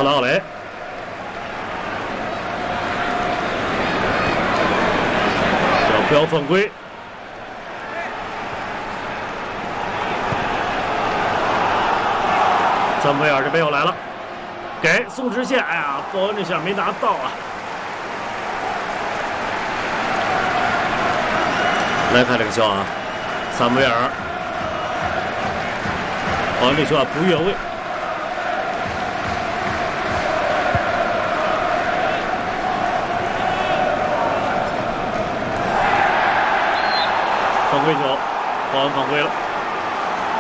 特劳雷。 标犯规，赞维尔这边又来了，给宋知宪，哎呀，鲍恩这下没拿到啊。来看这个球啊，赞维尔，鲍恩这球啊不越位。 犯规球，保安犯规了。